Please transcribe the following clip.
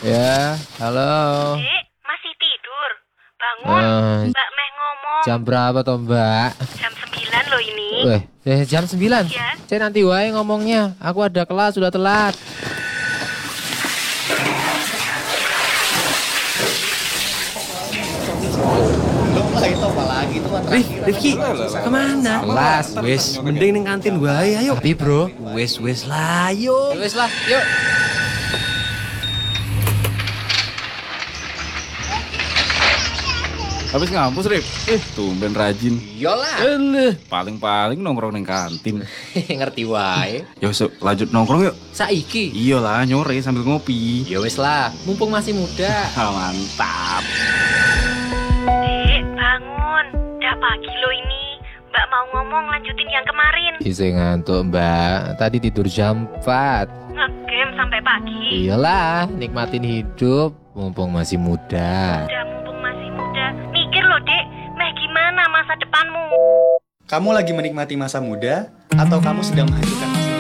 Ya, halo. Dek, masih tidur? Bangun, Eh, Mbak Meh ngomong. jam berapa toh, Mbak? Jam 9 loh ini. Jam 9. Ya. Saya nanti wae ngomongnya. Aku ada kelas, sudah telat. Belum lah itu apalagi itu mah terakhir. Rifki, kemana? Kelas, Wes, mending ning kantin wae ayo. Tapi, Bro. Wes lah, ayo. Wes lah, yuk. Habis ngampus, Rip. Tumben rajin. Iyalah. Paling-paling nongkrong neng kantin. Ngerti wae. Yo, lanjut nongkrong yuk. Saiki. Iyalah, nyore sambil ngopi. Ya wes lah, mumpung masih muda. Mantap. Dek, bangun. Udah pagi loh ini. Mbak mau ngomong lanjutin yang kemarin. Bisa ngantuk, Mbak. Tadi tidur jam 4. Ngegame sampai pagi. Iyalah, nikmatin hidup mumpung masih muda. Udah mumpung masih muda. Mikir loh, Dek. Meh gimana masa depanmu? Kamu lagi menikmati masa muda atau kamu sedang menghancurkan